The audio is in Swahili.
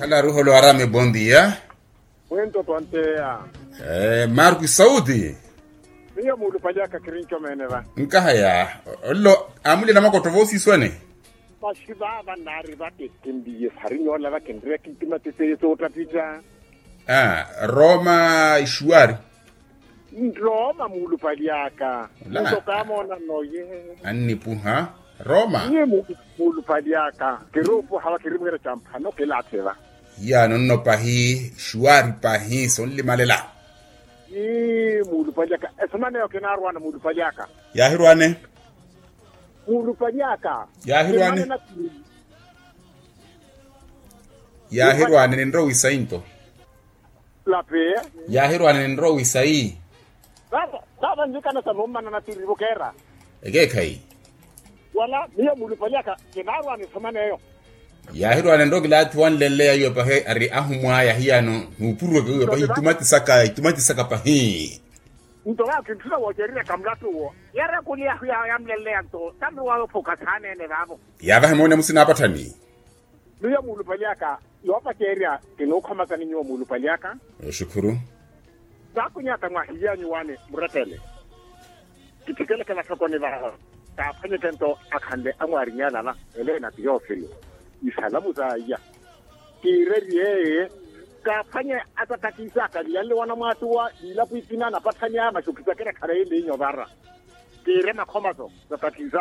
Ala ruho lo arame bom dia. Wento tontea. Marcos Saudi. Niyo mulu pajaka kirincho meneva. Nkahaya. Lo amuli na makoto vosi swene. Bashiba banari bake kimbi harinyo la bake ndre kitima tese so tapita. Roma Ishuari. Roma mulu pajaka. Nto kama na noye. Anni puha. Roma. Niyo mulu pajaka. Kirupu hawa kirimera champano kelateva. Ya nonno pahi Shuari pahi sonli malela. Mulu pajaka. Esamane okenarwa na mulu pajaka. Ya hirwane. Mulu pajaka. Ya hirwane. Ya hirwane nindro wisainto. La pe. Ya hirwane nindro wisai. Baba ndika na sanoma na natiribo kera. Ege kai. Wala niyo mulu pajaka kenarwa ni samane yo. Ya hirwane ndo gilati wan lele ya yo pahe ari ahumwa ya hiyano nupuru ke yo pahi itumati saka pahi. Ntoka kintura wojeria kamlatu wo. Yara kulia ya mlele anto. Tambi wao fokasane ne babo. Ya ba hemone musina patani. Niyo mulu pajaka yo pa keria kinokoma kani nyo mulu pajaka. Shukuru. Takunyata mwa hiya nywane muratele. Kitikele kala sokoni ba. Ta fanye tento akande amwari nyana na elena tiyo fili. Isalamu za ya. Kireriye ka fanye atatakisa ka yalle wana matuwa ila kuipina na patanya mashukisa kera kare ile nyobara. Kire na komazo tatakisa